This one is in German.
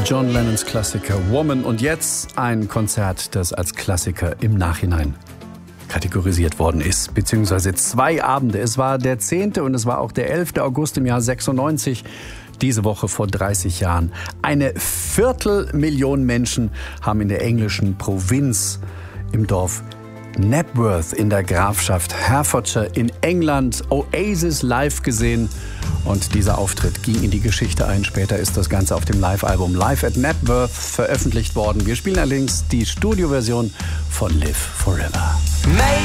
John Lennons Klassiker Woman und jetzt ein Konzert, das als Klassiker im Nachhinein kategorisiert worden ist, beziehungsweise 2 Abende. Es war der 10. und es war auch der 11. August im Jahr 96. Diese Woche vor 30 Jahren. 250.000 Menschen haben in der englischen Provinz im Dorf Knapworth in der Grafschaft Hertfordshire in England Oasis live gesehen. Und dieser Auftritt ging in die Geschichte ein. Später ist das Ganze auf dem Live-Album Live at Knapworth veröffentlicht worden. Wir spielen allerdings die Studioversion von Live Forever.